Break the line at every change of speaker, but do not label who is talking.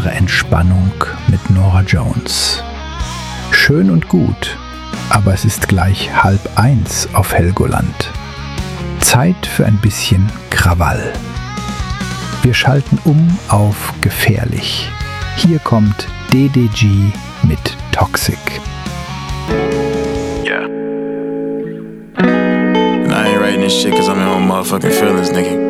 innere Entspannung mit Norah Jones. Schön und gut, aber es ist gleich 12:30 auf Helgoland. Zeit für ein bisschen Krawall. Wir schalten auf gefährlich. Hier kommt DDG mit Toxic.
Yeah. And I ain't writing this shit cause I'm in my motherfucking feelings, nigga.